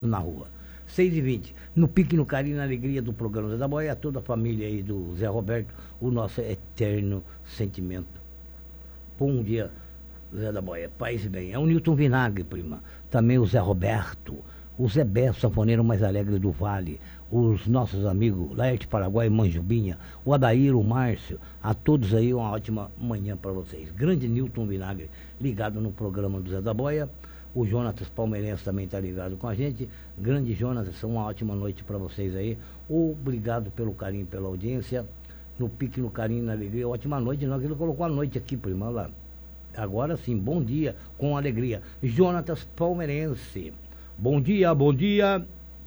na rua. 6h20, no pique, no carinho, na alegria do programa Zé da Boia, toda a família aí do Zé Roberto, o nosso eterno sentimento. Bom dia, Zé da Boia, paz e bem. É o Newton Vinagre, prima. Também o Zé Roberto, o Zé Beto, sanfoneiro mais alegre do Vale, os nossos amigos Laerte Paraguai, Manjubinha, o Adair, o Márcio, a todos aí uma ótima manhã para vocês. Grande Newton Vinagre, ligado no programa do Zé da Boia. O Jonatas Palmeirense também está ligado com a gente. Grande Jonatas, uma ótima noite para vocês aí. Obrigado pelo carinho, pela audiência. No pique, no carinho, na alegria. Ótima noite. Não, ele colocou a noite aqui, prima. Lá. Agora sim, bom dia, com alegria. Jonatas Palmeirense. Bom dia, bom dia.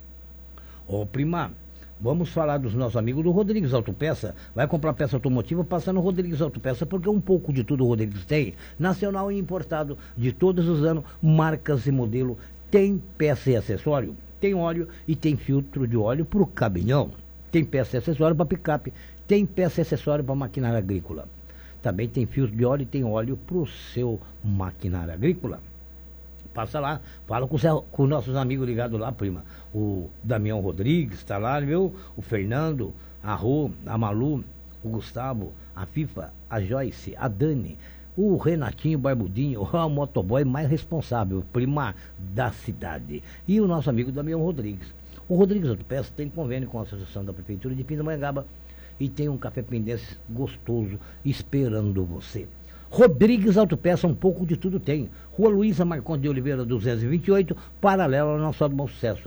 Ô, prima, vamos falar dos nossos amigos do Rodrigues Autopeça. Vai comprar peça automotiva, passa no Rodrigues Autopeça, porque um pouco de tudo o Rodrigues tem. Nacional e importado, de todos os anos, marcas e modelo. Tem peça e acessório, tem óleo e tem filtro de óleo para o caminhão. Tem peça e acessório para picape, tem peça e acessório para maquinária agrícola. Também tem filtro de óleo e tem óleo para o seu maquinário agrícola. Passa lá, fala com nossos amigos ligados lá, prima. O Damião Rodrigues está lá, viu? O Fernando, a Rô, a Malu, o Gustavo, a Fifa, a Joyce, a Dani, o Renatinho Barbudinho, o motoboy mais responsável, prima da cidade. E o nosso amigo Damião Rodrigues. O Rodrigues Autopeças tem convênio com a Associação da Prefeitura de Pindamonhangaba e tem um café pindense gostoso esperando você. Rodrigues Autopeça, um pouco de tudo tem. Rua Luísa Marcondes de Oliveira, 228, paralela ao nosso Bom Sucesso.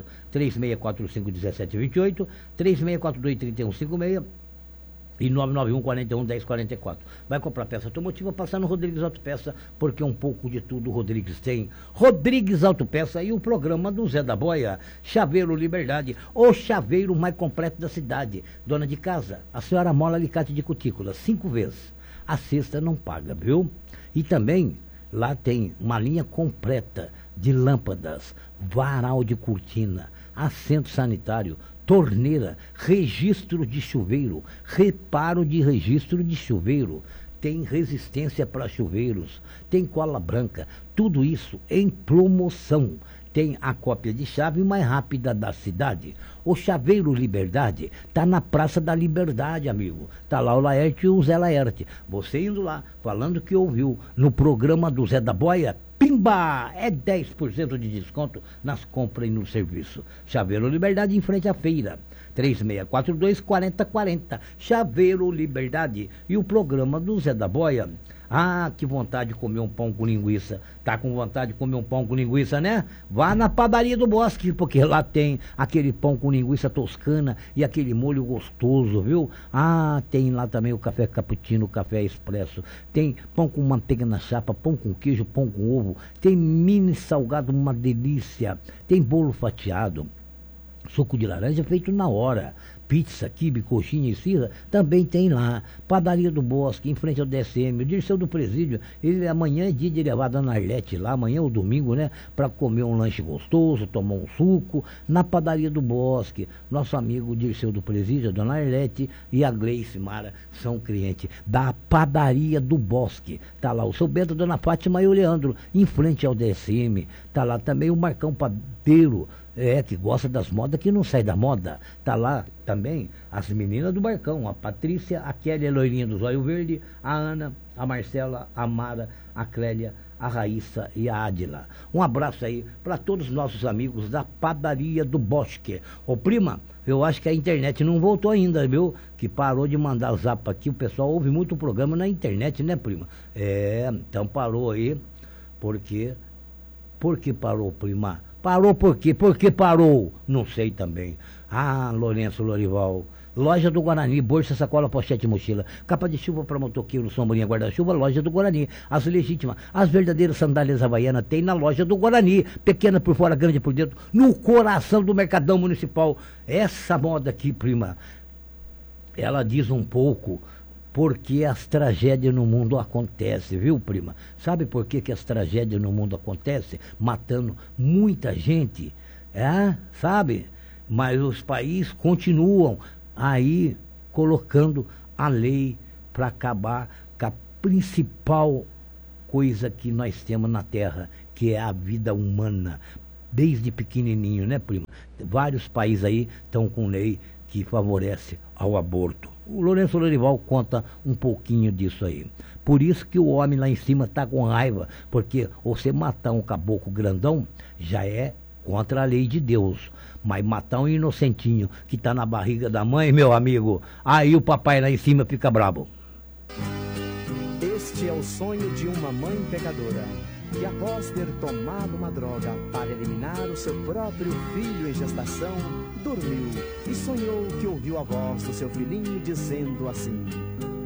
3645-1728, 3642-3156 e 991-41-1044. Vai comprar peça automotiva, passar no Rodrigues Autopeça, porque um pouco de tudo o Rodrigues tem. Rodrigues Autopeça e o programa do Zé da Boia, Chaveiro Liberdade, o chaveiro mais completo da cidade. Dona de casa, a senhora mola alicate de cutícula, 5 vezes. A sexta não paga, viu? E também lá tem uma linha completa de lâmpadas, varal de cortina, assento sanitário, torneira, registro de chuveiro, reparo de registro de chuveiro, tem resistência para chuveiros, tem cola branca, tudo isso em promoção. Tem a cópia de chave mais rápida da cidade. O Chaveiro Liberdade está na Praça da Liberdade, amigo. Está lá o Laerte e o Zé Laerte. Você indo lá, falando que ouviu no programa do Zé da Boia, pimba! É 10% de desconto nas compras e no serviço. Chaveiro Liberdade em frente à feira. 3642-4040. Chaveiro Liberdade. E o programa do Zé da Boia. Ah, que vontade de comer um pão com linguiça. Tá com vontade de comer um pão com linguiça, né? Vá na padaria do Bosque, porque lá tem aquele pão com linguiça toscana e aquele molho gostoso, viu? Ah, tem lá também o café cappuccino, o café expresso. Tem pão com manteiga na chapa, pão com queijo, pão com ovo. Tem mini salgado, uma delícia. Tem bolo fatiado. Suco de laranja feito na hora. Pizza, quibe, coxinha e esfirra também tem lá. Padaria do Bosque, em frente ao DSM. O Dirceu do Presídio, ele amanhã é dia de levar a Dona Arlete lá, amanhã ou domingo, né? Para comer um lanche gostoso, tomar um suco. Na Padaria do Bosque, nosso amigo Dirceu do Presídio, a Dona Arlete e a Gleice Mara são clientes da Padaria do Bosque. Tá lá o seu Bento, a Dona Fátima e o Leandro, em frente ao DSM. Tá lá também o Marcão Padeiro, que gosta das modas, que não sai da moda. Tá lá também as meninas do Barcão, a Patrícia, a Kelly, a loirinha do Zóio Verde, a Ana, a Marcela, a Mara, a Clélia, a Raíssa e a Adila. Um abraço aí para todos os nossos amigos da Padaria do Bosque. Ô prima, eu acho que a internet não voltou ainda, viu? Que parou de mandar zap aqui, o pessoal ouve muito o programa na internet, né, prima? Então parou aí, porque... Por que parou, prima? Parou por quê? Por que parou? Não sei também. Ah, Lourenço Lorival. Loja do Guarani, bolsa, sacola, pochete e mochila. Capa de chuva para motoqueiro, sombrinha, guarda-chuva, loja do Guarani. As legítimas, as verdadeiras sandálias havaianas tem na loja do Guarani. Pequena por fora, grande por dentro, no coração do Mercadão Municipal. Essa moda aqui, prima, ela diz um pouco... porque as tragédias no mundo acontecem, viu, prima? Sabe por que as tragédias no mundo acontecem? Matando muita gente, sabe? Mas os países continuam aí colocando a lei para acabar com a principal coisa que nós temos na Terra, que é a vida humana. desde pequenininho, né, primo? Vários países aí estão com lei que favorece ao aborto. O Lourenço Lorival conta um pouquinho disso aí. Por isso que o homem lá em cima está com raiva, porque você matar um caboclo grandão já é contra a lei de Deus. Mas matar um inocentinho que está na barriga da mãe, meu amigo, aí o papai lá em cima fica brabo. Este é o sonho de uma mãe pecadora, que após ter tomado uma droga para eliminar o seu próprio filho em gestação, dormiu e sonhou que ouviu a voz do seu filhinho dizendo assim: